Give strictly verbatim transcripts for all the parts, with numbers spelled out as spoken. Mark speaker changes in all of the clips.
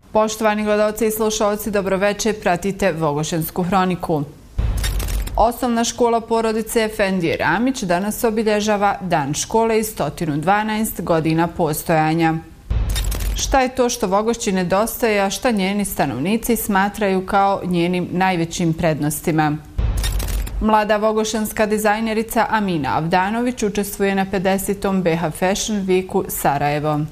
Speaker 1: Poštovani gledalci i slušalci, dobroveče, pratite Vogošensku hroniku. Osnovna škola porodice Efendije Ramić danas obilježava Dan škole i sto dvanaest godina postojanja. Šta je to što Vogošći nedostaje, a šta njeni stanovnici smatraju kao njenim najvećim prednostima? Mlada vogošenska dizajnerica Amina Avdanović učestvuje na pedesetom B H Fashion Weeku Sarajevo.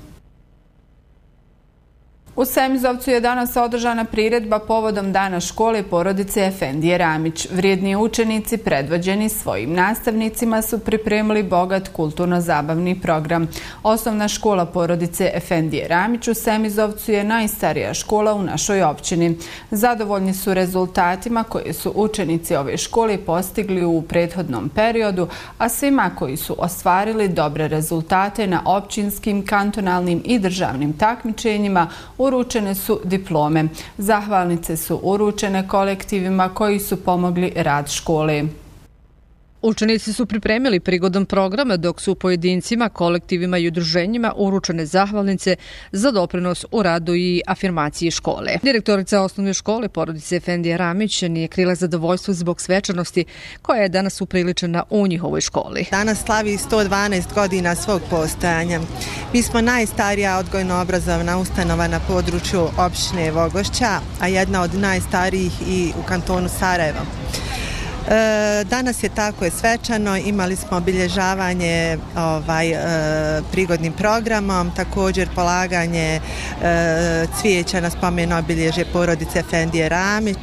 Speaker 1: U Semizovcu je danas održana priredba povodom Dana škole porodice Efendije Ramić. Vrijedni učenici predvođeni svojim nastavnicima su pripremili bogat kulturno-zabavni program. Osnovna škola porodice Efendije Ramić u Semizovcu je najstarija škola u našoj općini. Zadovoljni su rezultatima koje su učenici ove škole postigli u prethodnom periodu, a svima koji su ostvarili dobre rezultate na općinskim, kantonalnim i državnim takmičenjima uručene su diplome. Zahvalnice su uručene kolektivima koji su pomogli rad škole.
Speaker 2: Učenici su pripremili prigodan program, dok su pojedincima, kolektivima i udruženjima uručene zahvalnice za doprinos u radu i afirmaciji škole. Direktorica osnovne škole porodice Efendije Ramić nije krila zadovoljstvo zbog svečanosti koja je danas upriličena u njihovoj školi.
Speaker 3: Danas slavi sto dvanaest godina svog postojanja. Mi smo najstarija odgojno-obrazovna ustanova na području opštine Vogošća, a jedna od najstarijih i u kantonu Sarajevo. Danas je tako je svečano, imali smo obilježavanje ovaj, prigodnim programom, također polaganje cvijeća na spomen obilježje porodice Efendije Ramić.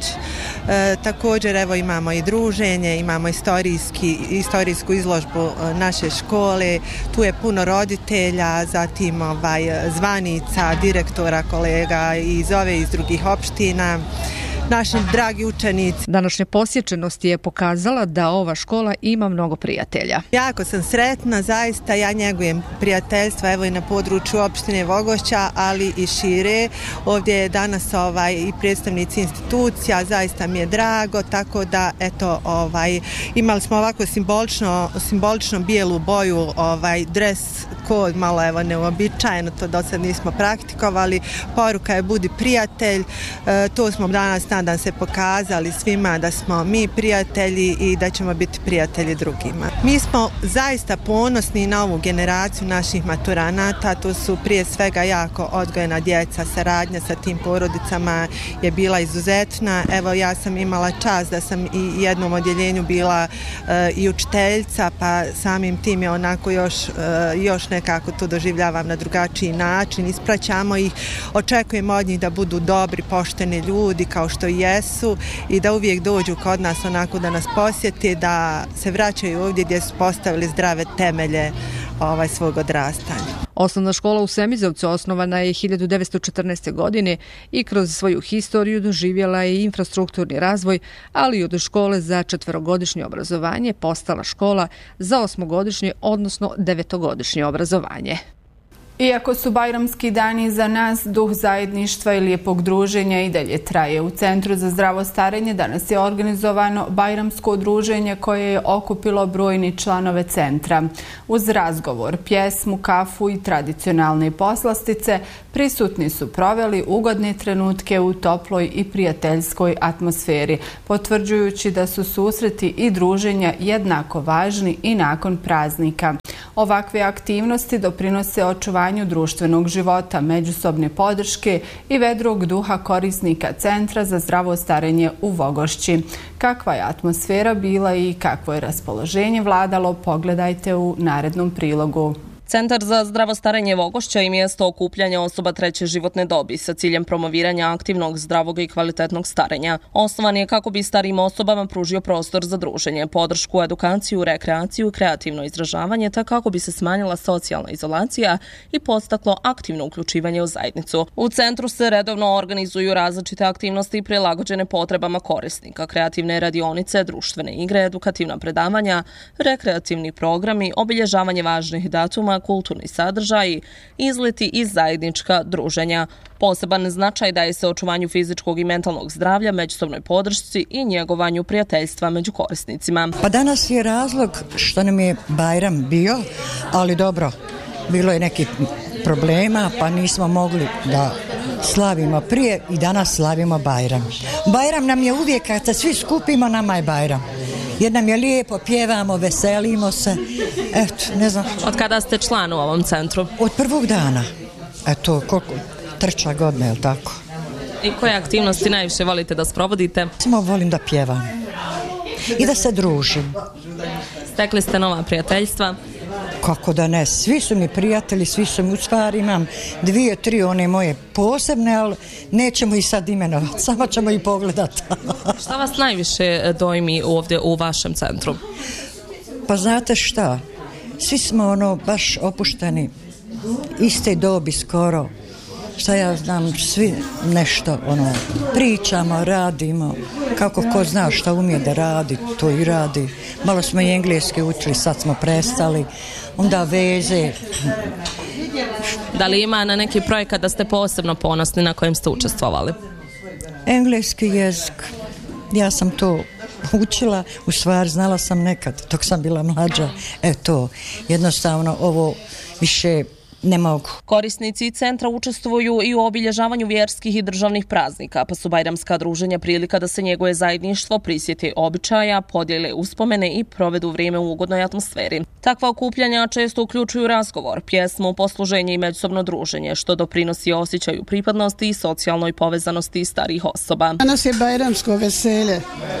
Speaker 3: Također evo imamo i druženje, imamo istorijski, istorijsku izložbu naše škole, tu je puno roditelja, zatim ovaj, zvanica, direktora, kolega iz ove iz drugih opština. Naši dragi učenici.
Speaker 2: Današnja posjećenost je pokazala da ova škola ima mnogo prijatelja.
Speaker 3: Jako sam sretna, zaista ja njegujem prijateljstva evo i na području opštine Vogošća, ali i šire. Ovdje je danas ovaj i predstavnici institucija, zaista mi je drago, tako da eto ovaj imali smo ovako simbolično simbolično bijelu boju, ovaj dres kod malo evo neuobičajeno, to do sad nismo praktikovali. Poruka je budi prijatelj. E, to smo danas nadam se pokazali svima da smo mi prijatelji i da ćemo biti prijatelji drugima. Mi smo zaista ponosni na ovu generaciju naših maturanata, to su prije svega jako odgojena djeca, saradnja sa tim porodicama je bila izuzetna. Evo ja sam imala čast da sam i jednom odjeljenju bila e, i učiteljica, pa samim tim je onako još, e, još nekako to doživljavam na drugačiji način. Ispraćamo ih, očekujemo od njih da budu dobri, pošteni ljudi kao što jesu i da uvijek dođu kod nas onako da nas posjeti, da se vraćaju ovdje gdje su postavili zdrave temelje ovaj, svog odrastanja.
Speaker 2: Osnovna škola u Semizovcu osnovana je hiljadu devetsto četrnaeste. godine i kroz svoju historiju doživjela je infrastrukturni razvoj, ali od škole za četverogodišnje obrazovanje postala škola za osmogodišnje, odnosno devetogodišnje obrazovanje.
Speaker 1: Iako su bajramski dani za nas, duh zajedništva i lijepog druženja i dalje traje. U Centru za zdravo starenje danas je organizovano bajramsko druženje koje je okupilo brojni članove centra. Uz razgovor, pjesmu, kafu i tradicionalne poslastice prisutni su proveli ugodne trenutke u toploj i prijateljskoj atmosferi, potvrđujući da su susreti i druženja jednako važni i nakon praznika. Ovakve aktivnosti doprinose očuvanju društvenog života, međusobne podrške i vedrog duha korisnika Centra za zdravo starenje u Vogošći. Kakva je atmosfera bila i kakvo je raspoloženje vladalo, pogledajte u narednom prilogu.
Speaker 4: Centar za zdravo starenje Vogošća je mjesto okupljanja osoba treće životne dobi sa ciljem promoviranja aktivnog, zdravog i kvalitetnog starenja. Osnovan je kako bi starijim osobama pružio prostor za druženje, podršku, edukaciju, rekreaciju, kreativno izražavanje, te kako bi se smanjila socijalna izolacija i podstaklo aktivno uključivanje u zajednicu. U centru se redovno organizuju različite aktivnosti prilagođene potrebama korisnika, kreativne radionice, društvene igre, edukativna predavanja, rekreativni programi, obilježavanje važnih datuma, kulturni sadržaji, izleti i zajednička druženja. Poseban značaj daje se očuvanju fizičkog i mentalnog zdravlja, međusobnoj podršci i njegovanju prijateljstva među korisnicima.
Speaker 5: Pa danas je razlog što nam je Bajram bio, ali dobro, bilo je nekih problema pa nismo mogli da slavimo prije i danas slavimo Bajram. Bajram nam je uvijek, kad se svi skupimo, nama je Bajram. Jer nam je lijepo, pjevamo, veselimo se. Eto, ne znam.
Speaker 4: Od kada ste član u ovom centru?
Speaker 5: Od prvog dana. Eto, koliko? Treća godina, je li tako?
Speaker 4: I koje aktivnosti najviše volite da sprovodite?
Speaker 5: Samo volim da pjevam. I da se družim.
Speaker 4: Stekli ste nova prijateljstva?
Speaker 5: Kako da ne, svi su mi prijatelji, svi su mi, u stvari imam dvije, tri one moje posebne, ali nećemo ih sad imenovati, samo ćemo ih pogledati.
Speaker 4: Šta vas najviše dojmi ovdje u vašem centru?
Speaker 5: Pa znate šta, svi smo ono baš opušteni, iste dobi skoro, šta ja znam, svi nešto ono, pričamo, radimo, kako ko zna šta umije da radi, to i radi. Malo smo i engleski učili, sad smo prestali, onda veze.
Speaker 4: Da li ima na neki projekat da ste posebno ponosni na kojem ste učestvovali?
Speaker 5: Engleski jezik, ja sam to učila, u stvari znala sam nekad, dok sam bila mlađa, e to, jednostavno ovo više ne mogu.
Speaker 4: Korisnici centra učestvuju i u obilježavanju vjerskih i državnih praznika, pa su bajramska druženja prilika da se njeguje zajedništvo, prisjeti običaja, podijele uspomene i provedu vrijeme u ugodnoj atmosferi. Takva okupljanja često uključuju razgovor, pjesmu, posluženje i međusobno druženje, što doprinosi osjećaju pripadnosti i socijalnoj povezanosti starijih osoba.
Speaker 6: Danas je bajramsko veselje,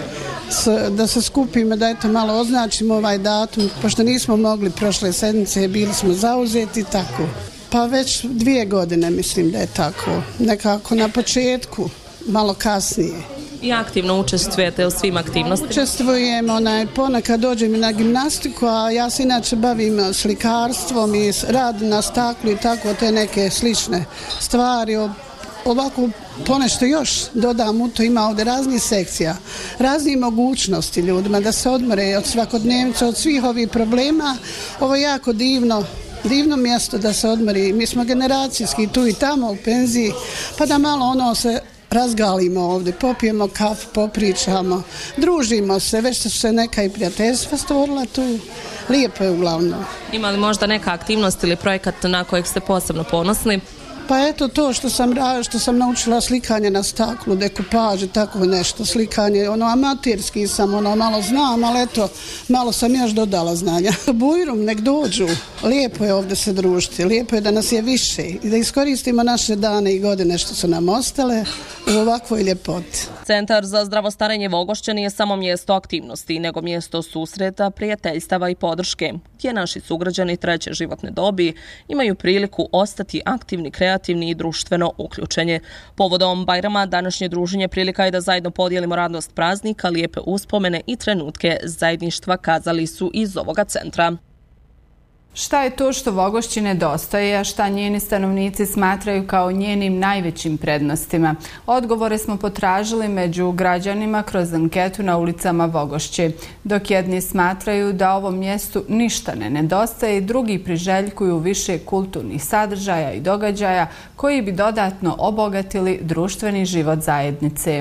Speaker 6: da se skupimo, da eto malo označimo ovaj datum, pošto nismo mogli prošle sedmice, bili smo zauzeti, tako. Pa već dvije godine mislim da je tako, nekako na početku, malo kasnije.
Speaker 4: I aktivno učestvujete u svim aktivnostima?
Speaker 6: Učestvujem, onaj, ponekad dođem i na gimnastiku, a ja se inače bavim slikarstvom i rad na staklu i tako, te neke slične stvari. Ovako ponešto još dodam u to, ima ovdje raznih sekcija, raznih mogućnosti ljudima da se odmore od svakodnevnica, od svih ovih problema. Ovo je jako divno, divno mjesto da se odmori. Mi smo generacijski tu i tamo u penziji, pa da malo ono se razgalimo ovdje, popijemo kafu, popričamo, družimo se, već su se neka i prijateljstva stvorila tu. Lijepo je uglavnom.
Speaker 4: Ima li možda neka aktivnost ili projekat na kojeg ste posebno ponosni?
Speaker 6: Pa eto to što sam, što sam naučila slikanje na staklu, dekupaže, tako nešto, slikanje, ono amaterski sam, ono malo znam, ali eto, malo sam još dodala znanja. Bujrum, nek dođu, lijepo je ovdje se družiti, lijepo je da nas je više i da iskoristimo naše dane i godine što su nam ostale u ovakvoj ljepoti.
Speaker 4: Centar za zdravo starenje Vogošće nije samo mjesto aktivnosti, nego mjesto susreta, prijateljstava i podrške, gdje naši sugrađani treće životne dobi imaju priliku ostati aktivni, kreativni i društveno uključenje. Povodom Bajrama današnje druženje prilika je da zajedno podijelimo radnost praznika, lijepe uspomene i trenutke zajedništva, kazali su iz ovoga centra.
Speaker 1: Šta je to što Vogošći nedostaje, a šta njeni stanovnici smatraju kao njenim najvećim prednostima? Odgovore smo potražili među građanima kroz anketu na ulicama Vogošće. Dok jedni smatraju da ovom mjestu ništa ne nedostaje, drugi priželjkuju više kulturnih sadržaja i događaja koji bi dodatno obogatili društveni život zajednice.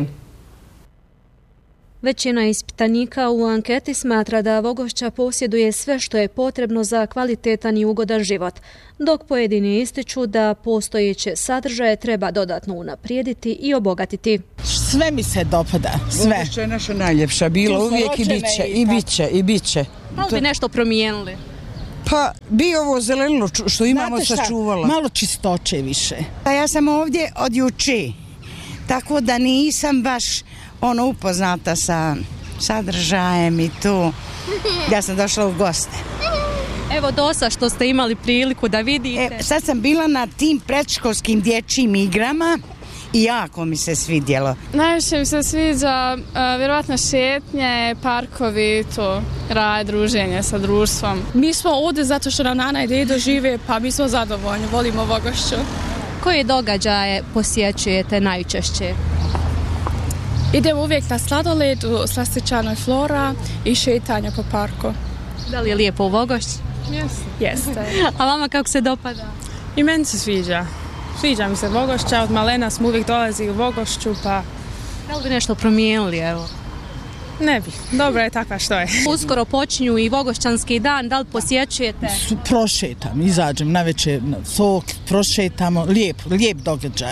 Speaker 7: Većina ispitanika u anketi smatra da Vogošća posjeduje sve što je potrebno za kvalitetan i ugodan život, dok pojedini ističu da postojeće sadržaje treba dodatno unaprijediti i obogatiti.
Speaker 8: Sve mi se dopada, sve.
Speaker 9: Vogošća je naša najljepša bila, uvijek i bit će, i bit će, i bit će.
Speaker 7: Da li bi nešto promijenili?
Speaker 9: Pa bi ovo zelenilo što imamo sačuvala.
Speaker 8: Malo čistoće više.
Speaker 10: Pa ja sam ovdje od juče, tako da nisam baš ono upoznata sa sadržajem i tu. Ja sam došla u goste.
Speaker 7: Evo dosta što ste imali priliku da vidite.
Speaker 10: E, sad sam bila na tim predškolskim dječjim igrama i jako mi se svidjelo.
Speaker 11: Najviše mi se sviđa uh, vjerovatno šetnje, parkovi, to rad, druženje sa društvom.
Speaker 12: Mi smo ovdje zato što nam Nana i Dedo žive, pa mi smo zadovoljni, volimo Vogošću.
Speaker 7: Koje događaje posjećujete najčešće?
Speaker 12: Idemo uvijek na sladoled u slastičanoj Flora i šetanje po parku.
Speaker 7: Da li je lijepo u Vogošći?
Speaker 12: Jeste. Jeste.
Speaker 7: A vama kako se dopada?
Speaker 12: I meni se sviđa. Sviđa mi se Vogošća, od malena smo uvijek dolazili u Vogošću, pa...
Speaker 7: Da li bi nešto promijenili, evo?
Speaker 12: Ne bi, dobro je takva što je.
Speaker 7: Uskoro počinju i Vogošćanski dan, da li posjećujete?
Speaker 8: Prošetam, izađem na večer, sok, prošetamo, lijep, lijep događaj.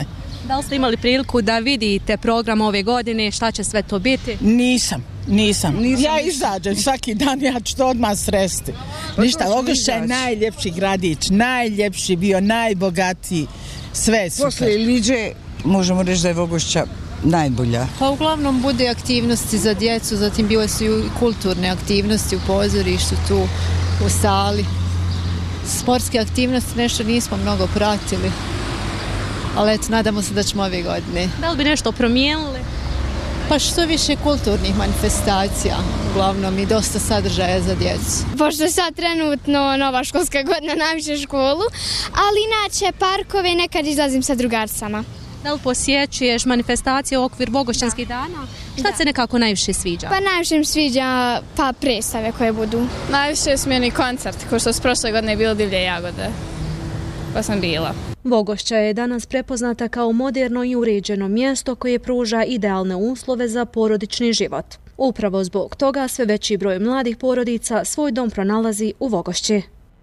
Speaker 7: Da li ste imali priliku da vidite program ove godine, šta će sve to biti?
Speaker 8: Nisam, nisam.
Speaker 9: Nisam
Speaker 8: ja
Speaker 9: ništa.
Speaker 8: izađem svaki dan, ja ću to odmah sresti. Ništa, Vogošća je najljepši gradić, najljepši bio, najbogatiji, sve super.
Speaker 9: Posle Iliđe možemo reći da je Vogošća najbolja.
Speaker 13: Pa uglavnom bude aktivnosti za djecu, zatim bile su i kulturne aktivnosti u pozorištu tu u sali. Sportske aktivnosti nešto nismo mnogo pratili, ali eto, nadamo se da ćemo ove godine.
Speaker 7: Da li bi nešto promijenili?
Speaker 13: Pa što više kulturnih manifestacija, uglavnom i dosta sadržaja za djecu.
Speaker 14: Pošto je sad trenutno nova školska godina, najviše školu, ali inače parkove nekad izlazim sa drugarcama.
Speaker 7: Da li posjećuješ manifestacije u okviru Vogošćanskih dana? Šta
Speaker 14: Da.
Speaker 7: se nekako najviše sviđa?
Speaker 14: Pa najviše mi sviđa pa predstave koje budu.
Speaker 11: Najviše su meni koncerti, ko što s prošle godine je bilo Divlje jagode, pa sam bila.
Speaker 7: Vogošća je danas prepoznata kao moderno i uređeno mjesto koje pruža idealne uslove za porodični život. Upravo zbog toga sve veći broj mladih porodica svoj dom pronalazi u Vogošći.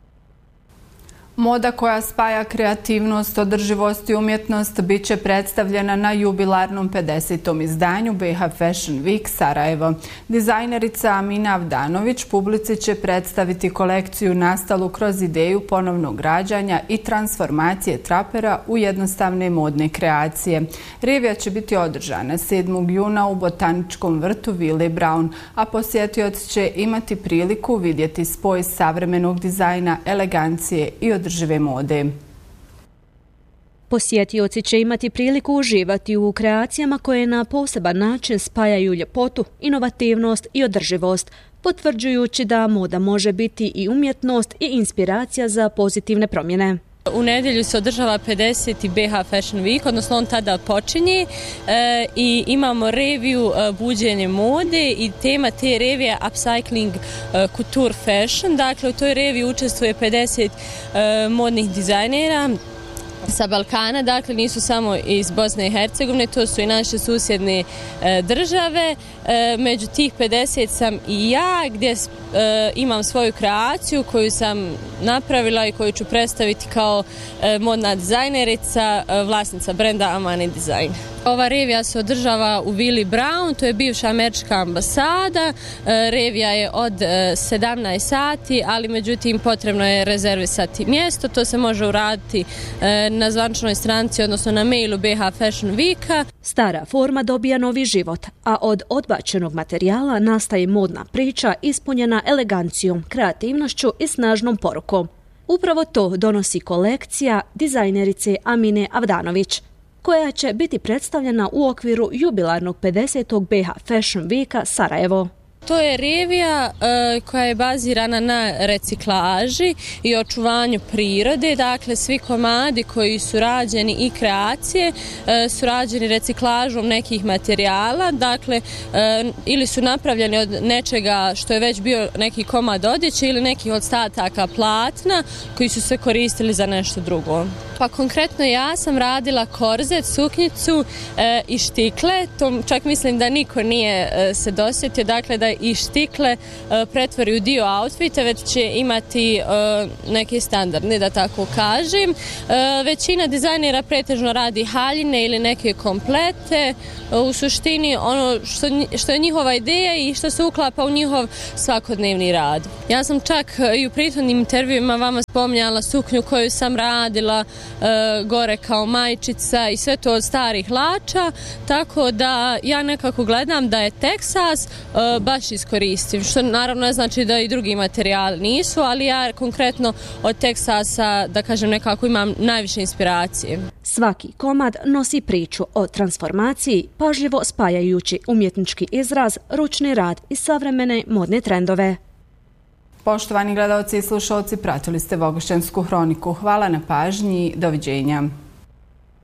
Speaker 1: Moda koja spaja kreativnost, održivost i umjetnost bit će predstavljena na jubilarnom pedesetom izdanju B H Fashion Week Sarajevo. Dizajnerica Amina Avdanović publici će predstaviti kolekciju nastalu kroz ideju ponovnog rađanja i transformacije trapera u jednostavne modne kreacije. Revija će biti održana sedmog juna u botaničkom vrtu Vile Brown, a posjetioci će imati priliku vidjeti spoj savremenog dizajna, elegancije i održivosti. Žive mode.
Speaker 7: Posjetioci će imati priliku uživati u kreacijama koje na poseban način spajaju ljepotu, inovativnost i održivost, potvrđujući da moda može biti i umjetnost i inspiracija za pozitivne promjene.
Speaker 15: U nedjelju se održava pedeseti B H Fashion Week, odnosno on tada počinje e, i imamo reviju e, buđenje mode i tema te revije Upcycling e, Couture Fashion. Dakle, u toj reviji učestvuje pedeset e, modnih dizajnera sa Balkana, dakle nisu samo iz Bosne i Hercegovine, to su i naše susjedne e, države. E, među tih pedeset sam i ja, gdje e, imam svoju kreaciju koju sam napravila i koju ću predstaviti kao e, modna dizajnerica, e, vlasnica brenda Amani Design. Ova revija se održava u Vili Brown, to je bivša američka ambasada. E, revija je od e, sedamnaest sati, ali međutim potrebno je rezervisati mjesto. To se može uraditi e, na zvaničnoj stranici, odnosno na mailu B H Fashion Weeka.
Speaker 7: Stara forma dobija novi život, a od odbačenog materijala nastaje modna priča ispunjena elegancijom, kreativnošću i snažnom porukom. Upravo to donosi kolekcija dizajnerice Amine Avdanović, koja će biti predstavljena u okviru jubilarnog pedesetog B H Fashion Weeka Sarajevo.
Speaker 15: To je revija e, koja je bazirana na reciklaži i očuvanju prirode. Dakle, svi komadi koji su rađeni i kreacije e, su rađeni reciklažom nekih materijala. Dakle, e, ili su napravljeni od nečega što je već bio neki komad odjeće ili nekih ostataka platna koji su se koristili za nešto drugo. Pa konkretno ja sam radila korzet, suknjicu e, i štikle. To čak mislim da niko nije e, se dosjetio. Dakle, da i štikle e, pretvori u dio outfita, već će imati e, neke standardne, da tako kažem. E, većina dizajnera pretežno radi haljine ili neke komplete. E, u suštini ono što, što je njihova ideja i što se uklapa u njihov svakodnevni rad. Ja sam čak i u prethodnim intervjuima vama spominjala suknju koju sam radila e, gore kao majčica i sve to od starih hlača, tako da ja nekako gledam da je Teksas e, baš iskoristiv, što naravno ne znači da i drugi materijali nisu, ali ja konkretno od Teksasa, da kažem, nekako imam najviše inspiracije.
Speaker 7: Svaki komad nosi priču o transformaciji, pažljivo spajajući umjetnički izraz, ručni rad i savremene modne trendove.
Speaker 1: Poštovani gledalci i slušalci, pratili ste Vogošćansku hroniku. Hvala na pažnji. Doviđenja.